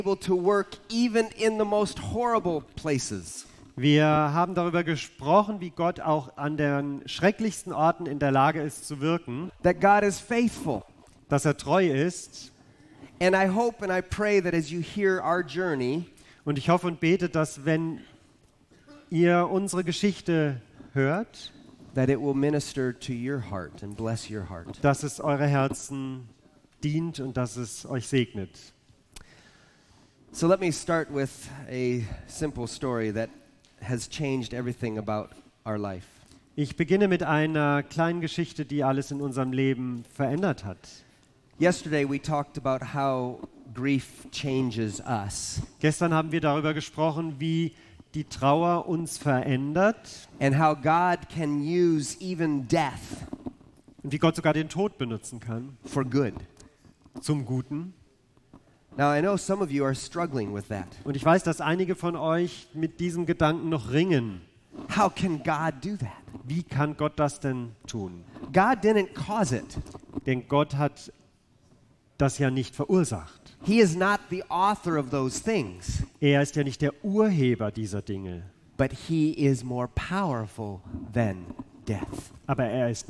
able to work even in the most horrible places. Wir haben darüber gesprochen, wie Gott auch an den schrecklichsten Orten in der Lage ist zu wirken, That God is faithful. dass er treu ist. And I hope and I pray that as you hear our journey, Und ich hoffe und bete, dass wenn ihr unsere Geschichte hört, that it will minister to your heart and bless your heart. dass es eure Herzen dient und dass es euch segnet. So let me start with a simple story that has changed everything about our life. Ich beginne mit einer kleinen Geschichte, die alles in unserem Leben verändert hat. Yesterday we talked about how grief changes us Gestern haben wir darüber gesprochen, wie die Trauer uns verändert and how God can use even death und wie Gott sogar den Tod benutzen kann, for good. zum Guten. Now I know some of you are struggling with that. Und ich weiß, dass einige von euch mit diesem Gedanken noch ringen. How can God do that? Wie kann Gott das denn tun? God didn't cause it. Denn Gott hat das ja nicht verursacht. He is not the author of those things, Er ist ja nicht der Urheber dieser Dinge. but he is more powerful than death. Aber er ist